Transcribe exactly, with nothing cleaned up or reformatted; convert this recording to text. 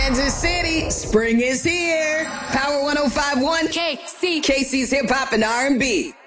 Kansas City, spring is here. Power one oh five point one, K C. K C's Hip Hop and R and B.